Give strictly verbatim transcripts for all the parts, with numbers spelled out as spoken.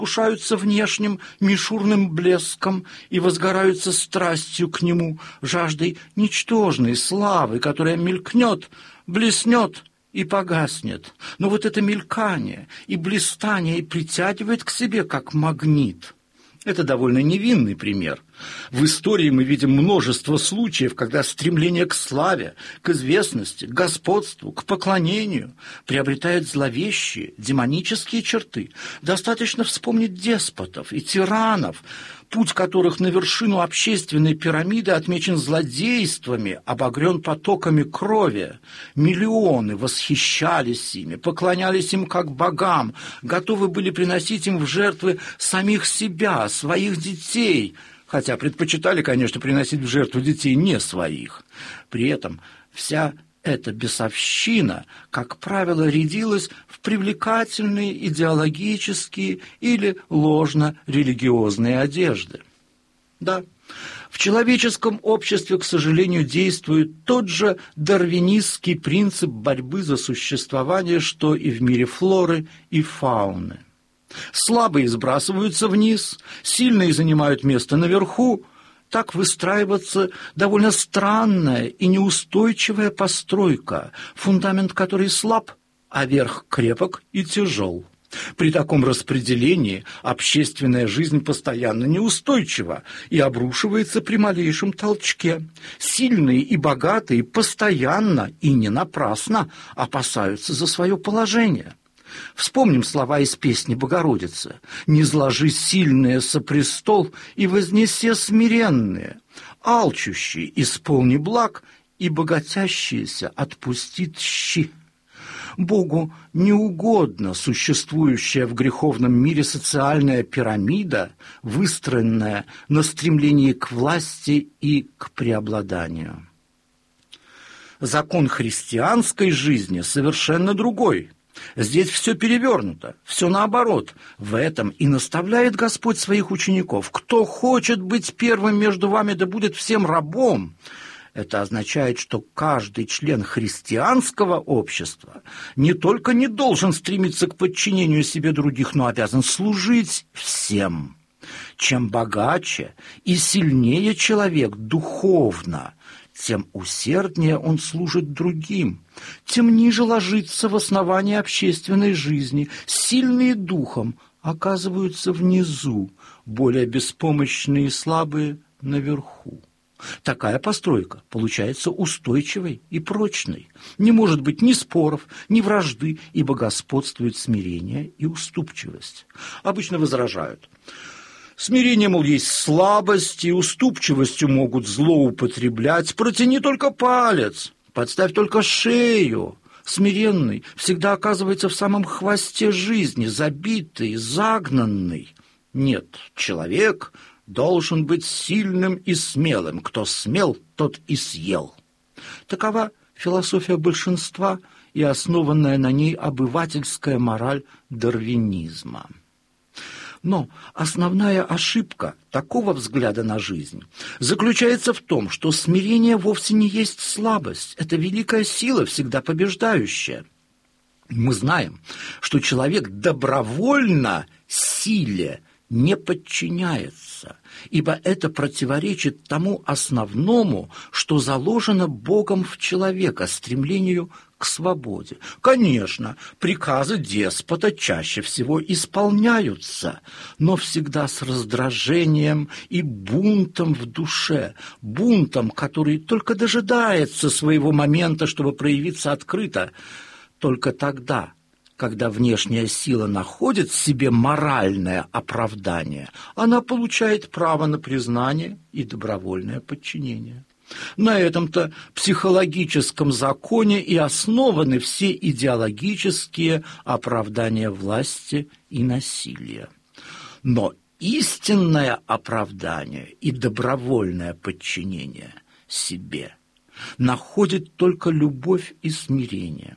искушаются внешним мишурным блеском и возгораются страстью к нему, жаждой ничтожной славы, которая мелькнет, блеснет и погаснет. Но вот это мелькание и блистание и притягивает к себе, как магнит. Это довольно невинный пример. В истории мы видим множество случаев, когда стремление к славе, к известности, к господству, к поклонению приобретает зловещие, демонические черты. Достаточно вспомнить деспотов и тиранов, путь которых на вершину общественной пирамиды отмечен злодействами, обогрен потоками крови. Миллионы восхищались ими, поклонялись им как богам, готовы были приносить им в жертвы самих себя, своих детей, хотя предпочитали, конечно, приносить в жертву детей не своих. При этом вся эта бесовщина, как правило, рядилась в привлекательные идеологические или ложно-религиозные одежды. Да, в человеческом обществе, к сожалению, действует тот же дарвинистский принцип борьбы за существование, что и в мире флоры и фауны. Слабые сбрасываются вниз, сильные занимают место наверху. Так выстраивается довольно странная и неустойчивая постройка, фундамент которой слаб, а верх крепок и тяжел. При таком распределении общественная жизнь постоянно неустойчива и обрушивается при малейшем толчке. Сильные и богатые постоянно и не напрасно опасаются за свое положение. Вспомним слова из песни Богородицы: «Не зложи сильное со престол и вознесе смиренные, алчущие исполни благ и богатящиеся отпусти тщи». Богу не угодна существующая в греховном мире социальная пирамида, выстроенная на стремлении к власти и к преобладанию. Закон христианской жизни совершенно другой. Здесь все перевернуто, все наоборот. В этом и наставляет Господь своих учеников. «Кто хочет быть первым между вами, да будет всем рабом». Это означает, что каждый член христианского общества не только не должен стремиться к подчинению себе других, но обязан служить всем. Чем богаче и сильнее человек духовно, тем усерднее он служит другим, тем ниже ложится в основании общественной жизни. Сильные духом оказываются внизу, более беспомощные и слабые наверху. Такая постройка получается устойчивой и прочной. Не может быть ни споров, ни вражды, ибо господствует смирение и уступчивость. Обычно возражают: смирение, мол, есть слабость, и уступчивостью могут злоупотреблять. Протяни только палец, подставь только шею. Смиренный всегда оказывается в самом хвосте жизни, забитый, загнанный. Нет, человек должен быть сильным и смелым. Кто смел, тот и съел. Такова философия большинства и основанная на ней обывательская мораль дарвинизма. Но основная ошибка такого взгляда на жизнь заключается в том, что смирение вовсе не есть слабость, это великая сила, всегда побеждающая. Мы знаем, что человек добровольно силе не подчиняется, ибо это противоречит тому основному, что заложено Богом в человека, стремлению к свободе. Конечно, приказы деспота чаще всего исполняются, но всегда с раздражением и бунтом в душе, бунтом, который только дожидается своего момента, чтобы проявиться открыто. Только тогда, когда внешняя сила находит в себе моральное оправдание, она получает право на признание и добровольное подчинение. На этом-то психологическом законе и основаны все идеологические оправдания власти и насилия. Но истинное оправдание и добровольное подчинение себе находит только любовь и смирение.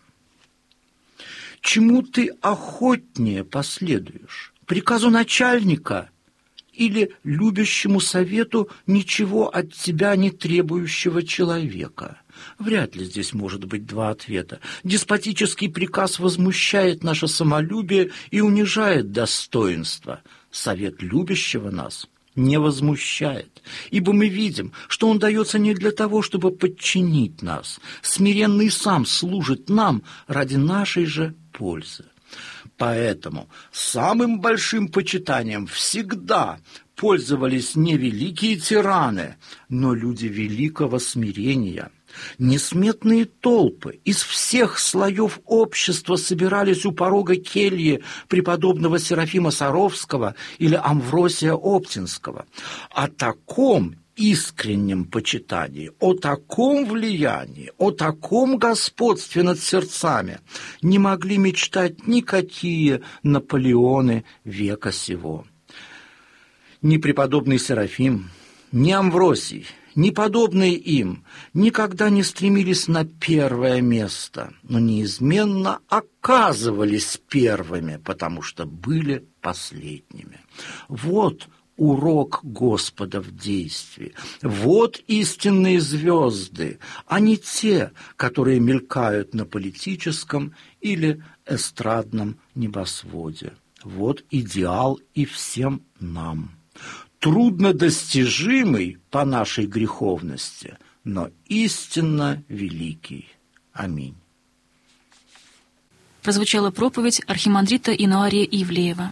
Чему ты охотнее последуешь? Приказу начальника или любящему совету ничего от тебя не требующего человека? Вряд ли здесь может быть два ответа. Деспотический приказ возмущает наше самолюбие и унижает достоинство. Совет любящего нас не возмущает, ибо мы видим, что он дается не для того, чтобы подчинить нас. Смиренный сам служит нам ради нашей же пользы. Поэтому самым большим почитанием всегда пользовались не великие тираны, но люди великого смирения. Несметные толпы из всех слоев общества собирались у порога кельи преподобного Серафима Саровского или Амвросия Оптинского. О таком искреннем почитании, о таком влиянии, о таком господстве над сердцами не могли мечтать никакие Наполеоны века сего. Ни преподобный Серафим, ни Амвросий, ни подобные им никогда не стремились на первое место, но неизменно оказывались первыми, потому что были последними. Вот урок Господа в действии. Вот истинные звезды, а не те, которые мелькают на политическом или эстрадном небосводе. Вот идеал и всем нам. Труднодостижимый по нашей греховности, но истинно великий. Аминь. Прозвучала проповедь архимандрита Инуария Ивлеева.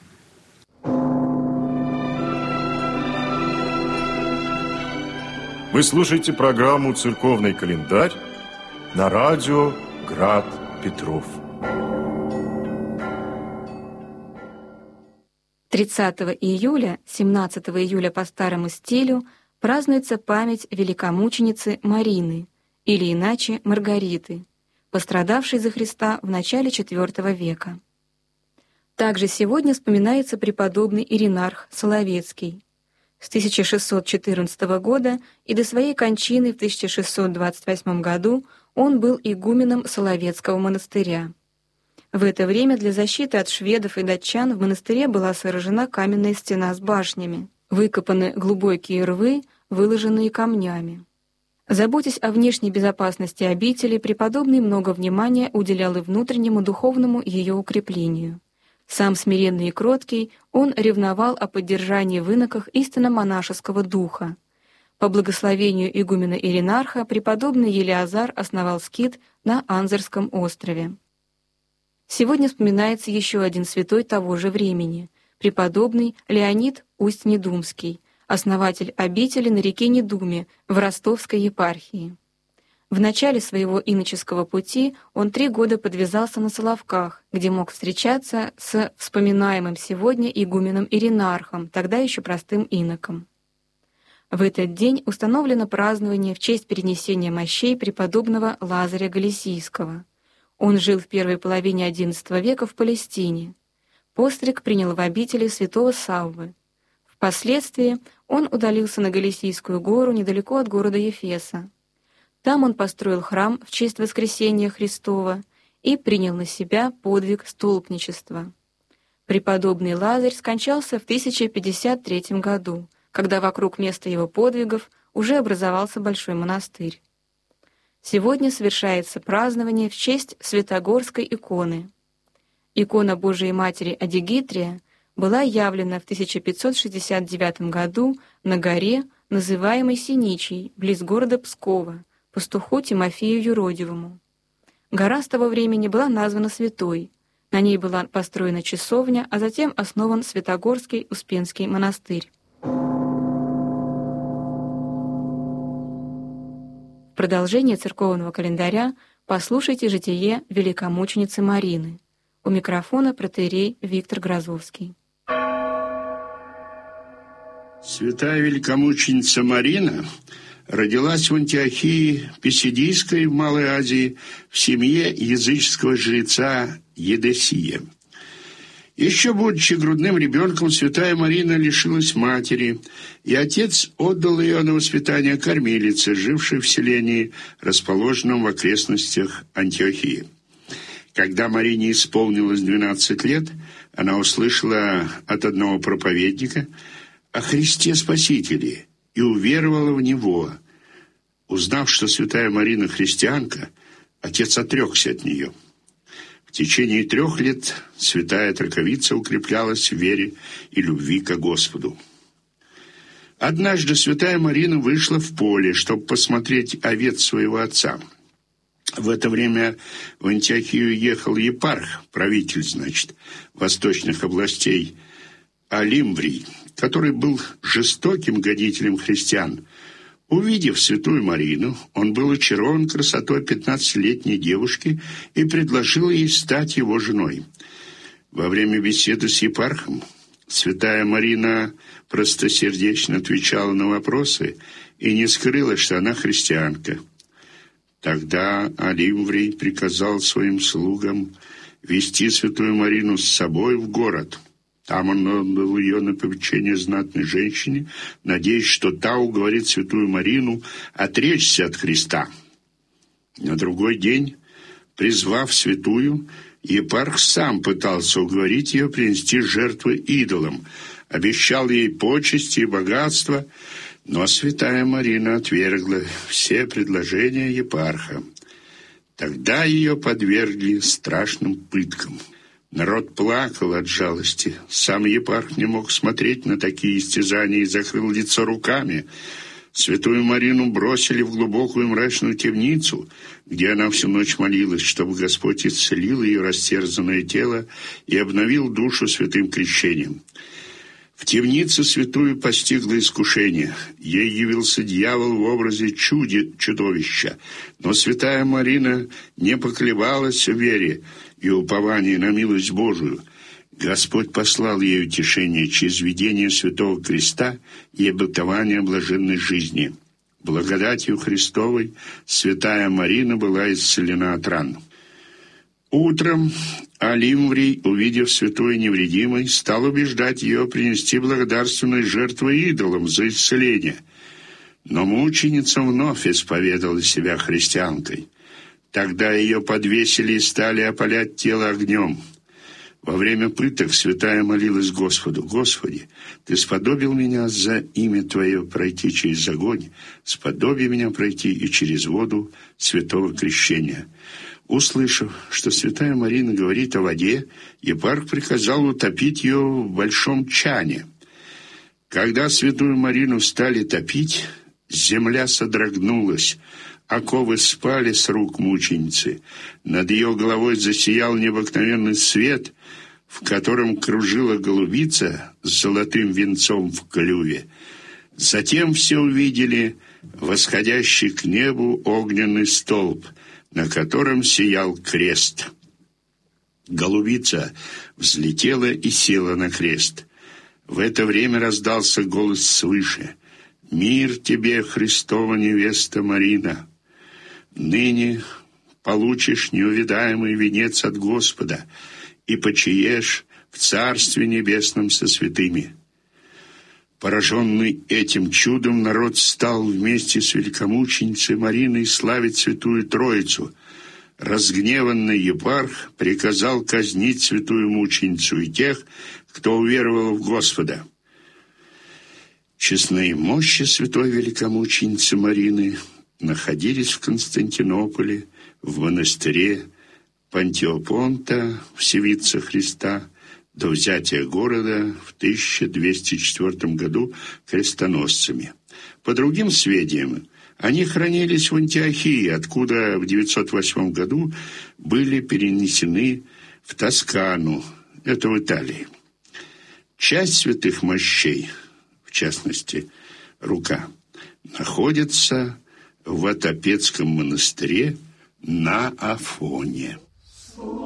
Вы слушаете программу «Церковный календарь» на радио «Град Петров». тридцатого июля, семнадцатого июля по старому стилю празднуется память великомученицы Марины, или иначе Маргариты, пострадавшей за Христа в начале четвёртого века. Также сегодня вспоминается преподобный Иринарх Соловецкий. С тысяча шестьсот четырнадцатого года и до своей кончины в тысяча шестьсот двадцать восьмом году он был игуменом Соловецкого монастыря. В это время для защиты от шведов и датчан в монастыре была сооружена каменная стена с башнями, выкопаны глубокие рвы, выложенные камнями. Заботясь о внешней безопасности обители, преподобный много внимания уделял и внутреннему духовному ее укреплению. Сам смиренный и кроткий, он ревновал о поддержании в иноках истинно монашеского духа. По благословению игумена Иринарха преподобный Елеазар основал скит на Анзорском острове. Сегодня вспоминается еще один святой того же времени, преподобный Леонид Усть-Недумский, основатель обители на реке Недуме в Ростовской епархии. В начале своего иноческого пути он три года подвязался на Соловках, где мог встречаться с вспоминаемым сегодня игуменом Иринархом, тогда еще простым иноком. В этот день установлено празднование в честь перенесения мощей преподобного Лазаря Галисийского. Он жил в первой половине одиннадцатого века в Палестине. Постриг принял в обители святого Саввы. Впоследствии он удалился на Галисийскую гору недалеко от города Ефеса. Там он построил храм в честь Воскресения Христова и принял на себя подвиг столпничества. Преподобный Лазарь скончался в тысяча пятьдесят третьем году, когда вокруг места его подвигов уже образовался большой монастырь. Сегодня совершается празднование в честь Святогорской иконы. Икона Божией Матери Адигитрия была явлена в тысяча пятьсот шестьдесят девятом году на горе, называемой Синичей, близ города Пскова, пастуху Тимофею Юродивому. Гора с того времени была названа святой. На ней была построена часовня, а затем основан Святогорский Успенский монастырь. В продолжение церковного календаря послушайте житие великомученицы Марины. У микрофона протоиерей Виктор Грозовский. Святая великомученица Марина родилась в Антиохии Писидийской в Малой Азии в семье языческого жреца Едесия. Еще будучи грудным ребенком, святая Марина лишилась матери, и отец отдал ее на воспитание кормилице, жившей в селении, расположенном в окрестностях Антиохии. Когда Марине исполнилось двенадцать лет, она услышала от одного проповедника о Христе Спасителе и уверовала в Него. Узнав, что святая Марина христианка, отец отрекся от нее. В течение трех лет святая Троковица укреплялась в вере и любви к Господу. Однажды святая Марина вышла в поле, чтобы посмотреть овец своего отца. В это время в Антиохию ехал епарх, правитель, значит, восточных областей Алимврий, который был жестоким гонителем христиан. Увидев святую Марину, он был очарован красотой пятнадцатилетней девушки и предложил ей стать его женой. Во время беседы с епархом святая Марина простосердечно отвечала на вопросы и не скрыла, что она христианка. Тогда Алимврий приказал своим слугам вести святую Марину с собой в город. Там он отдал ее на попечение знатной женщине, надеясь, что та уговорит святую Марину отречься от Христа. На другой день, призвав святую, епарх сам пытался уговорить ее принести жертвы идолам, обещал ей почести и богатство, но святая Марина отвергла все предложения епарха. Тогда ее подвергли страшным пыткам. Народ плакал от жалости. Сам епарх не мог смотреть на такие истязания и закрыл лицо руками. Святую Марину бросили в глубокую мрачную темницу, где она всю ночь молилась, чтобы Господь исцелил ее растерзанное тело и обновил душу святым крещением. В темнице святую постигло искушение. Ей явился дьявол в образе чуди, чудовища. Но святая Марина не поколебалась в вере и уповании на милость Божию. Господь послал ей утешение через видение Святого Креста и обетование блаженной жизни. Благодатью Христовой святая Марина была исцелена от ран. Утром Алимврий, увидев святую невредимой, стал убеждать ее принести благодарственные жертвы идолам за исцеление. Но мученица вновь исповедала себя христианкой. Тогда ее подвесили и стали опалять тело огнем. Во время пыток святая молилась Господу: «Господи, Ты сподобил меня за имя Твое пройти через огонь, сподоби меня пройти и через воду святого крещения». Услышав, что святая Марина говорит о воде, епарх приказал утопить ее в большом чане. Когда святую Марину стали топить, земля содрогнулась, оковы спали с рук мученицы. Над ее головой засиял необыкновенный свет, в котором кружила голубица с золотым венцом в клюве. Затем все увидели восходящий к небу огненный столб, на котором сиял крест. Голубица взлетела и села на крест. В это время раздался голос свыше: «Мир тебе, Христова невеста Марина! Ныне получишь неувидаемый венец от Господа и почиешь в Царстве Небесном со святыми». Пораженный этим чудом, народ стал вместе с великомученицей Мариной славить Святую Троицу. Разгневанный епарх приказал казнить святую мученицу и тех, кто уверовал в Господа. Честные мощи святой великомученицы Марины находились в Константинополе, в монастыре Пантиопонта в Севице Христа, до взятия города в тысяча двести четвёртом году крестоносцами. По другим сведениям, они хранились в Антиохии, откуда в девятьсот восьмом году были перенесены в Тоскану, это в Италии. Часть святых мощей, в частности, рука, находится в Отопецком монастыре на Афоне.